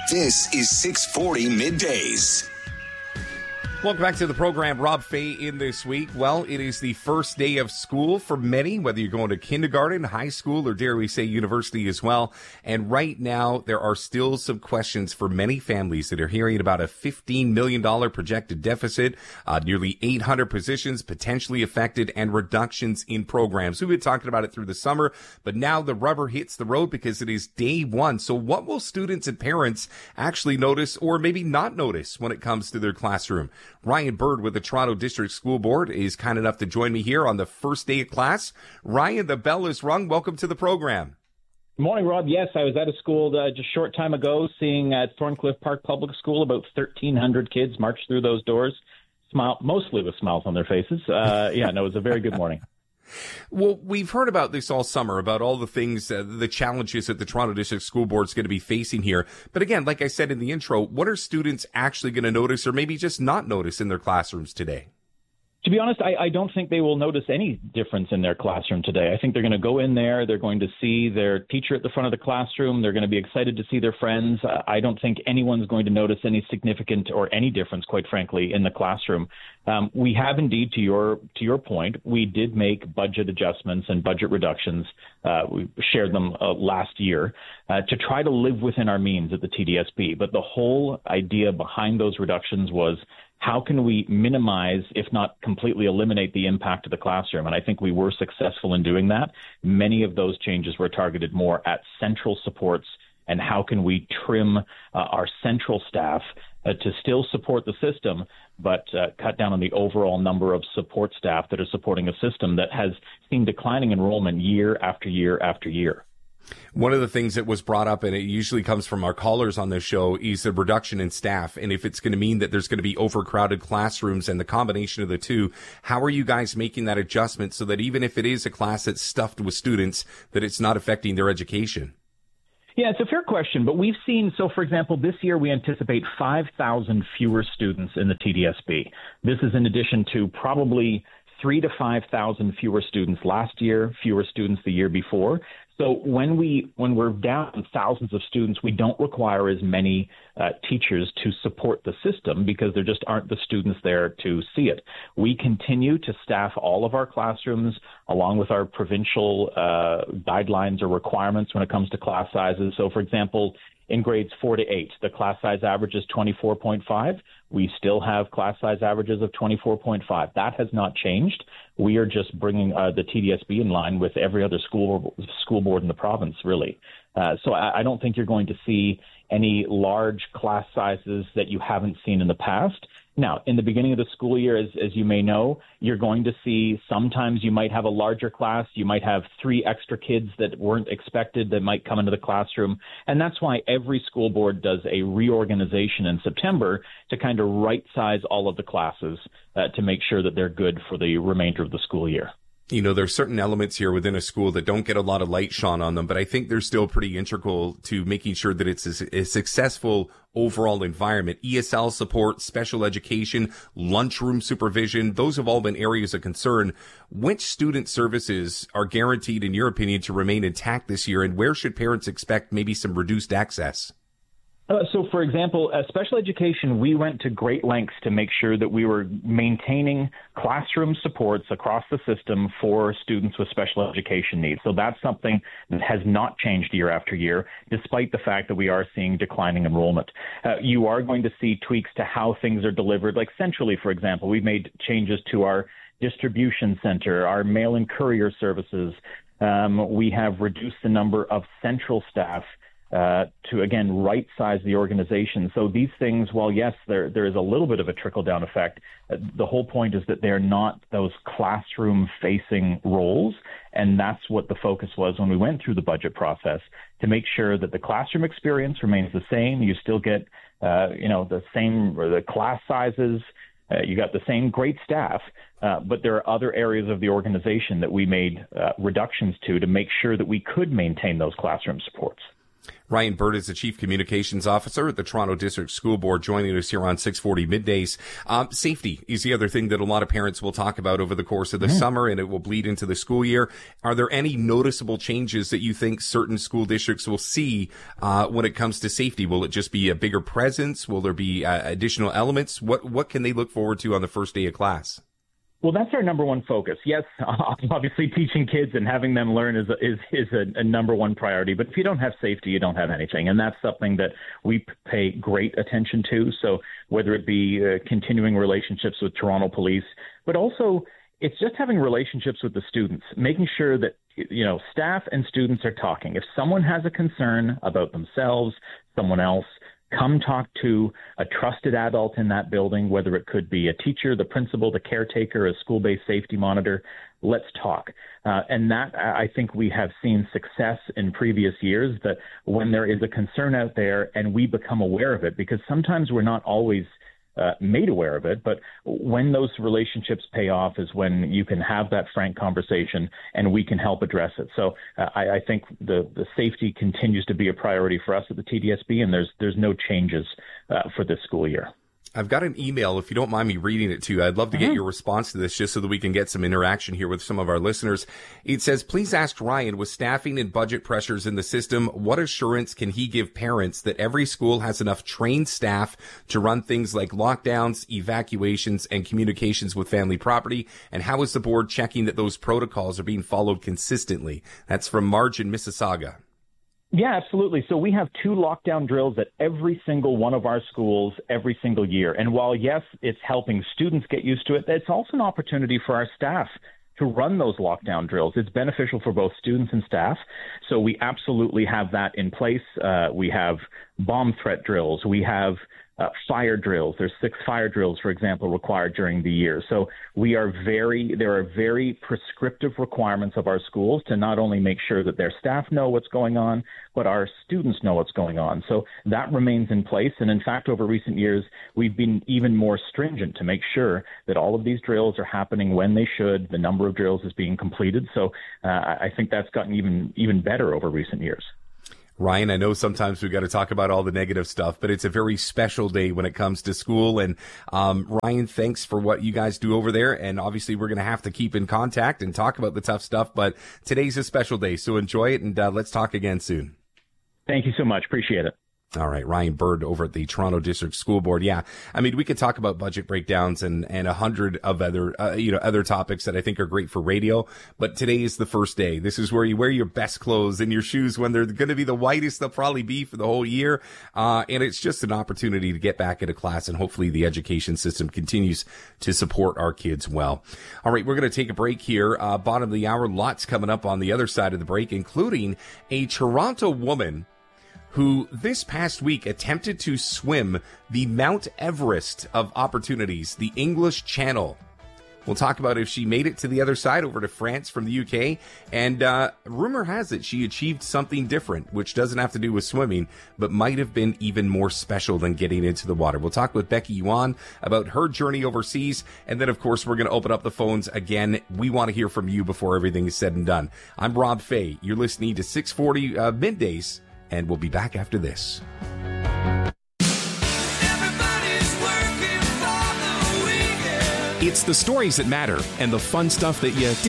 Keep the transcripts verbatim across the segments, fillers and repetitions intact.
This is six forty Middays. Welcome back to the program. Rob Fay in this week. Well, it is the first day of school for many, whether you're going to kindergarten, high school, or dare we say university as well. And right now, there are still some questions for many families that are hearing about a fifteen million dollars projected deficit, uh, nearly eight hundred positions potentially affected, and reductions in programs. We've been talking about it through the summer, but now the rubber hits the road because it is day one. So what will students and parents actually notice or maybe not notice when it comes to their classroom? Ryan Bird with the Toronto District School Board is kind enough to join me here on the first day of class. Ryan, the bell is rung. Welcome to the program. Good morning, Rob. Yes, I was at a school uh, just a short time ago, seeing at Thorncliffe Park Public School about thirteen hundred kids march through those doors, smile, mostly with smiles on their faces. Uh, yeah, no, it was a very good morning. Well, we've heard about this all summer, about all the things, uh, the challenges that the Toronto District School Board is going to be facing here. But again, like I said in the intro, what are students actually going to notice or maybe just not notice in their classrooms today? To be honest, I, I don't think they will notice any difference in their classroom today. I think they're going to go in there. They're going to see their teacher at the front of the classroom. They're going to be excited to see their friends. Uh, I don't think anyone's going to notice any significant or any difference, quite frankly, in the classroom. Um, we have indeed, to your to your point, we did make budget adjustments and budget reductions. Uh, we shared them uh, last year uh, to try to live within our means at the T D S B. But the whole idea behind those reductions was, how can we minimize, if not completely eliminate, the impact of the classroom? And I think we were successful in doing that. Many of those changes were targeted more at central supports and how can we trim uh, our central staff uh, to still support the system, but uh, cut down on the overall number of support staff that are supporting a system that has seen declining enrollment year after year after year. One of the things that was brought up, and it usually comes from our callers on this show, is the reduction in staff. And if it's going to mean that there's going to be overcrowded classrooms and the combination of the two, how are you guys making that adjustment so that even if it is a class that's stuffed with students, that it's not affecting their education? Yeah, it's a fair question, but we've seen, so for example, this year we anticipate five thousand fewer students in the T D S B. This is in addition to probably three to five thousand fewer students last year, fewer students the year before. So when we when we're down thousands of students, we don't require as many uh, teachers to support the system because there just aren't the students there to see it. We continue to staff all of our classrooms along with our provincial uh, guidelines or requirements when it comes to class sizes. So, for example, in grades four to eight, the class size average is twenty-four point five. We still have class size averages of twenty-four point five. That has not changed. We are just bringing uh, the T D S B in line with every other school school board in the province, really. Uh, so I, I don't think you're going to see any large class sizes that you haven't seen in the past. Now, in the beginning of the school year, as, as you may know, you're going to see sometimes you might have a larger class. You might have three extra kids that weren't expected that might come into the classroom. And that's why every school board does a reorganization in September to kind of right-size all of the classes uh, to make sure that they're good for the remainder of the school year. You know, there's certain elements here within a school that don't get a lot of light shone on them, but I think they're still pretty integral to making sure that it's a, a successful overall environment. E S L support, special education, lunchroom supervision, those have all been areas of concern. Which student services are guaranteed, in your opinion, to remain intact this year, and where should parents expect maybe some reduced access? Uh, so, for example, uh, special education, we went to great lengths to make sure that we were maintaining classroom supports across the system for students with special education needs. So that's something that has not changed year after year, despite the fact that we are seeing declining enrollment. Uh, you are going to see tweaks to how things are delivered. Like centrally, for example, we've made changes to our distribution center, our mail and courier services. Um, we have reduced the number of central staff Uh, to, again, right-size the organization. So these things, while, yes, there there is a little bit of a trickle-down effect, uh, the whole point is that they're not those classroom-facing roles, and that's what the focus was when we went through the budget process, to make sure that the classroom experience remains the same. You still get, uh, you know, the same or the class sizes. Uh, you got the same great staff, uh, but there are other areas of the organization that we made uh, reductions to to make sure that we could maintain those classroom supports. Ryan Bird is the Chief Communications Officer at the Toronto District School Board, joining us here on six forty Middays. Um, safety is the other thing that a lot of parents will talk about over the course of the mm. summer, and it will bleed into the school year. Are there any noticeable changes that you think certain school districts will see uh, when it comes to safety? Will it just be a bigger presence? Will there be uh, additional elements? What what can they look forward to on the first day of class? Well, that's our number one focus. Yes, obviously teaching kids and having them learn is a, is is a, a number one priority. But if you don't have safety, you don't have anything, and that's something that we pay great attention to. So whether it be uh, continuing relationships with Toronto Police, but also it's just having relationships with the students, making sure that you know staff and students are talking. If someone has a concern about themselves, someone else, come talk to a trusted adult in that building, whether it could be a teacher, the principal, the caretaker, a school-based safety monitor. Let's talk. Uh, and that, I think we have seen success in previous years, that when there is a concern out there and we become aware of it, because sometimes we're not always Uh, made aware of it, but when those relationships pay off is when you can have that frank conversation and we can help address it. So uh, I, I think the, the safety continues to be a priority for us at the T D S B, and there's there's no changes uh, for this school year. I've got an email, if you don't mind me reading it to you. I'd love to get mm-hmm. your response to this just so that we can get some interaction here with some of our listeners. It says, please ask Ryan, with staffing and budget pressures in the system, what assurance can he give parents that every school has enough trained staff to run things like lockdowns, evacuations, and communications with family property? And how is the board checking that those protocols are being followed consistently? That's from Marge in Mississauga. Yeah, absolutely. So we have two lockdown drills at every single one of our schools every single year. And while, yes, it's helping students get used to it, it's also an opportunity for our staff to run those lockdown drills. It's beneficial for both students and staff. So we absolutely have that in place. Uh, we have bomb threat drills. We have Uh, fire drills. There's six fire drills, for example, required during the year. So we are very, there are very prescriptive requirements of our schools to not only make sure that their staff know what's going on, but our students know what's going on. So that remains in place. And in fact, over recent years, we've been even more stringent to make sure that all of these drills are happening when they should. The number of drills is being completed. So uh, I think that's gotten even, even better over recent years. Ryan, I know sometimes we've got to talk about all the negative stuff, but it's a very special day when it comes to school. And um, Ryan, thanks for what you guys do over there. And obviously, we're going to have to keep in contact and talk about the tough stuff. But today's a special day, so enjoy it, and uh, let's talk again soon. Thank you so much. Appreciate it. All right, Ryan Bird over at the Toronto District School Board. Yeah, I mean, we could talk about budget breakdowns and and a hundred of other uh, you know other topics that I think are great for radio. But today is the first day. This is where you wear your best clothes and your shoes when they're going to be the whitest they'll probably be for the whole year. Uh, and it's just an opportunity to get back into class, and hopefully the education system continues to support our kids well. All right, we're going to take a break here. Uh, bottom of the hour, lots coming up on the other side of the break, including a Toronto woman who this past week attempted to swim the Mount Everest of opportunities, the English Channel. We'll talk about if she made it to the other side over to France from the U K. And uh, rumor has it she achieved something different, which doesn't have to do with swimming, but might have been even more special than getting into the water. We'll talk with Becky Yuan about her journey overseas. And then, of course, we're going to open up the phones again. We want to hear from you before everything is said and done. I'm Rob Fay. You're listening to six forty uh, Middays. And we'll be back after this. It's the stories that matter and the fun stuff that you...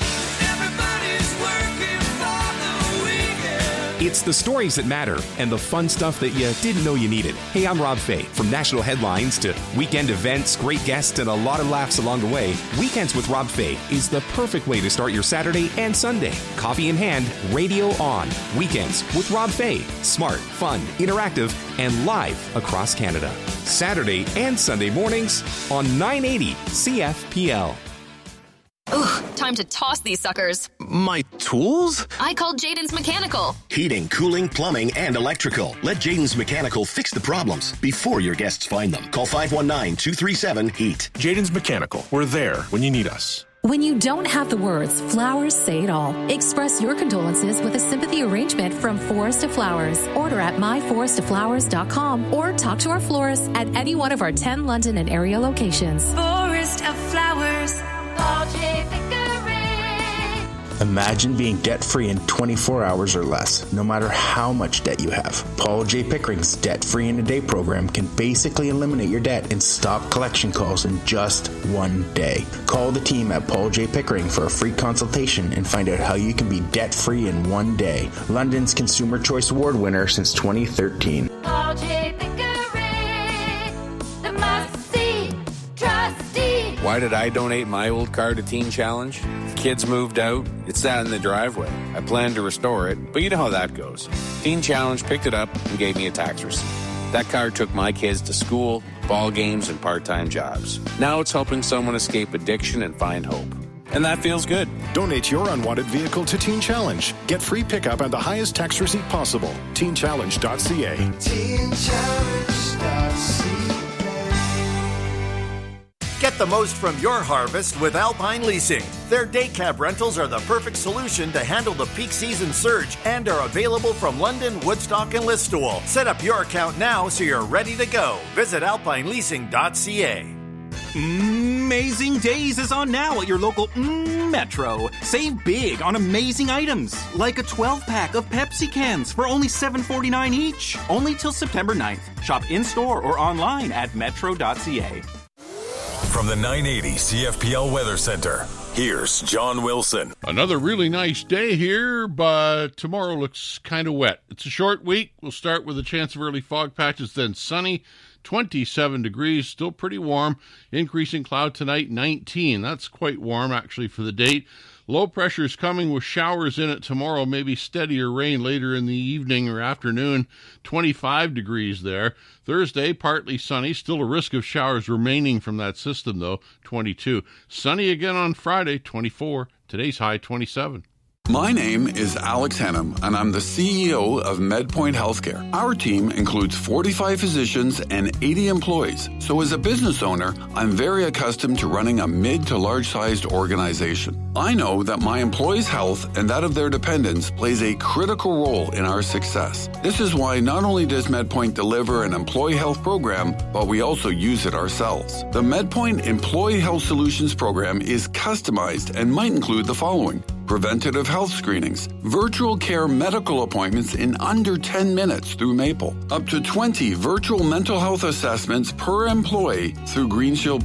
It's the stories that matter and the fun stuff that you didn't know you needed. Hey, I'm Rob Fay. From national headlines to weekend events, great guests, and a lot of laughs along the way, Weekends with Rob Fay is the perfect way to start your Saturday and Sunday. Coffee in hand, radio on. Weekends with Rob Fay. Smart, fun, interactive, and live across Canada. Saturday and Sunday mornings on nine eighty C F P L. Ugh, time to toss these suckers. My tools? I called Jaden's Mechanical. Heating, cooling, plumbing, and electrical. Let Jaden's Mechanical fix the problems before your guests find them. Call five one nine, two three seven, HEAT. Jaden's Mechanical. We're there when you need us. When you don't have the words, flowers say it all. Express your condolences with a sympathy arrangement from Forest of Flowers. Order at my forest of flowers dot com or talk to our florist at any one of our ten London and area locations. Forest of Flowers. Imagine being debt-free in twenty-four hours or less, no matter how much debt you have. Paul J. Pickering's Debt-Free in a Day program can basically eliminate your debt and stop collection calls in just one day. Call the team at Paul J. Pickering for a free consultation and find out how you can be debt-free in one day. London's Consumer Choice Award winner since twenty thirteen. Paul J. Pickering, the must-see trustee. Why did I donate my old car to Teen Challenge? Kids moved out. It sat in the driveway. I planned to restore it, but you know how that goes. Teen Challenge picked it up and gave me a tax receipt. That car took my kids to school, ball games, and part-time jobs. Now it's helping someone escape addiction and find hope. And that feels good. Donate your unwanted vehicle to Teen Challenge. Get free pickup and the highest tax receipt possible. teen challenge dot c a. teen challenge dot c a. Get the most from your harvest with Alpine Leasing. Their day cab rentals are the perfect solution to handle the peak season surge and are available from London, Woodstock, and Listowel. Set up your account now so you're ready to go. Visit alpine leasing dot c a. Amazing Days is on now at your local mm, Metro. Save big on amazing items, like a twelve-pack of Pepsi cans for only seven forty-nine each. Only till September ninth. Shop in-store or online at metro dot c a. From the nine eighty C F P L Weather Center, here's John Wilson. Another really nice day here, but tomorrow looks kind of wet. It's a short week. We'll start with a chance of early fog patches, then sunny. twenty-seven degrees, still pretty warm. Increasing cloud tonight, nineteen. That's quite warm, actually, for the date. Low pressure is coming with showers in it tomorrow, maybe steadier rain later in the evening or afternoon. twenty-five degrees there. Thursday, partly sunny. Still a risk of showers remaining from that system, though, twenty-two. Sunny again on Friday, twenty-four. Today's high, twenty-seven. My name is Alex Hennum, and I'm the C E O of MedPoint Healthcare. Our team includes forty-five physicians and eighty employees. So as a business owner, I'm very accustomed to running a mid to large-sized organization. I know that my employees' health and that of their dependents plays a critical role in our success. This is why not only does MedPoint deliver an employee health program, but we also use it ourselves. The MedPoint Employee Health Solutions program is customized and might include the following: preventative health screenings, virtual care medical appointments in under ten minutes through Maple, up to twenty virtual mental health assessments per employee through Green Shield